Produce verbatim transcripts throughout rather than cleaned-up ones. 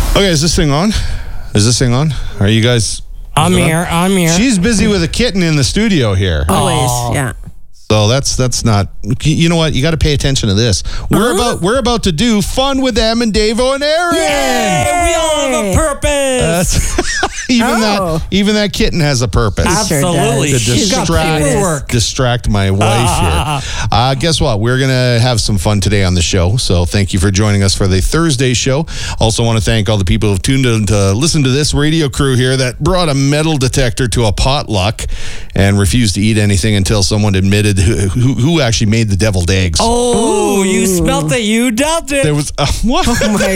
Okay, is this thing on? Is this thing on? Are you guys... I'm here. I'm here. She's busy with a kitten in the studio here. Always, oh. yeah. So that's that's not. You know what? You got to pay attention to this. We're uh-huh. about we're about to do fun with Em and Davo and Aaron. Yay! We all have a purpose. Uh, even oh. that even that kitten has a purpose. Absolutely. To She's got paperwork. Distract my wife here. Uh, guess what? We're gonna have some fun today on the show. So thank you for joining us for the Thursday show. Also want to thank all the people who've tuned in to listen to this radio crew here that brought a metal detector to a potluck and refused to eat anything until someone admitted who, who, who actually made the deviled eggs. Oh, Ooh. You smelt it. You dumped it. There was uh, what? Oh my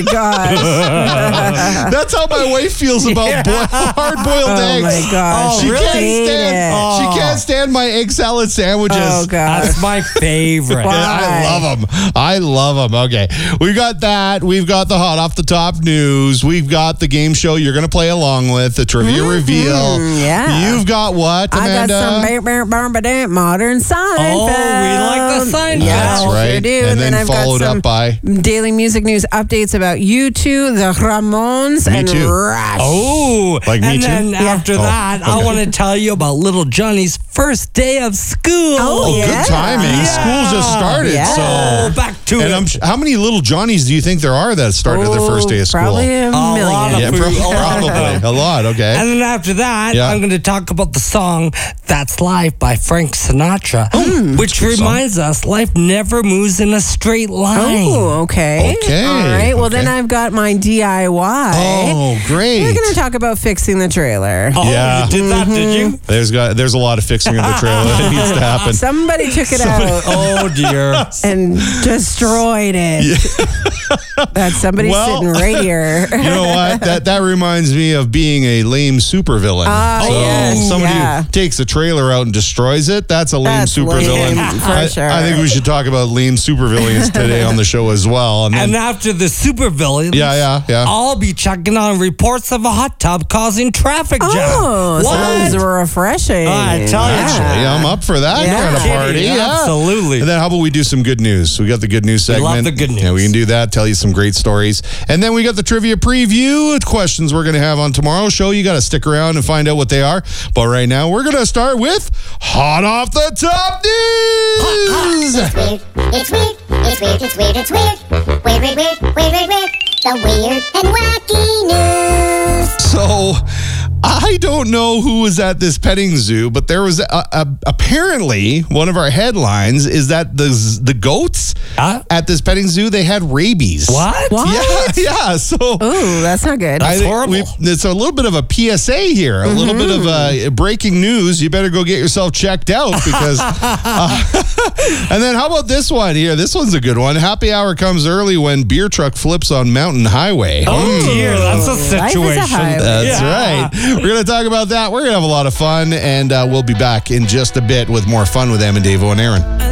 gosh. That's how my wife feels about yeah. boil, hard-boiled oh eggs. Oh my gosh. Oh, she really? can't stand. Oh. She can't stand my egg salad sandwiches. Oh god, that's my favorite. Yeah, I love them. I love them. Okay, we got that. We've got the hot off the top news. We've got the game show you're going to play along with, the trivia mm-hmm. reveal. Yeah. You've got what, Amanda? I got some modern Seinfeld. Oh, we like the Seinfeld. Yeah, that's right. Sure do. And, and then, then I've followed got some up by daily music news updates about U two, the Ramones, me and too. Rush. Oh, like me and too. then yeah. after oh, that, okay. I want to tell you about little Johnny's first day of school. Oh, Oh, yeah. good timing. Yeah. School just started. Yeah. So Oh, back to and it. I'm, how many little Johnnies do you think there are that started oh, their first day of school? Probably a lot million. of Yeah, food. pro- probably a lot. Okay. And then after that, Yeah. I'm going to talk about the song That's Life by Frank Sinatra, Oh, which reminds song. us life never moves in a straight line. Oh, okay. Okay. All right. Well, okay. then I've got my D I Y. Oh, great. We're going to talk about fixing the trailer. Oh, Yeah. you did that, did you? There's got there's a lot of fixing of the trailer that needs to happen. Somebody took it out Oh, dear. and destroyed it. Yeah. That's somebody Well, sitting right here. You know what? That that reminds me of being a lame supervillain. Ah, so yes, somebody yeah. who takes a trailer out and destroys it, that's a lame That's supervillain. lame, for I, sure. I think we should talk about lame supervillains today on the show as well. And, then, And after the supervillains, yeah, yeah, yeah. I'll be checking on reports of a hot tub causing traffic jam. Oh, What? sounds refreshing. I tell you. Actually, I'm up for that Yeah. kind of party. Yeah. Absolutely. And then how about we do some good news? We got the good news We segment. love the good news. Yeah, we can do that, tell you some great stories. And then we got the trivia preview questions we're going to have on tomorrow's show. You got to stick around and find out what they are. But right now, we're going to start with Hot Off the Top News. It's weird, it's weird, it's weird, it's weird, it's weird. Weird, weird, weird, weird, weird, weird. The weird and wacky news. So, I don't know who was at this petting zoo, but there was a, a, apparently one of our headlines is that the the goats Huh? at this petting zoo, they had rabies. What? What? Yeah, yeah. So, Ooh, that's not good. I think horrible. we've- it's a little bit of a P S A here, a Mm-hmm. little bit of uh, breaking news. You better go get yourself checked out because. uh, and then how about this one here? This one's a good one. Happy hour comes early when beer truck flips on mountain highway. Oh, dear. That's a Life is a situation. highway. That's Yeah. right. We're going to talk about that. We're going to have a lot of fun, and uh, we'll be back in just a bit with more fun with Em and Davo and Aaron.